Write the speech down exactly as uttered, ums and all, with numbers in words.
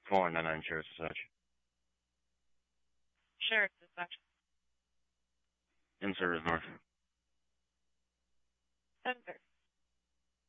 four ninety-nine shares of such. Shares as such. In service north. Seven, sir.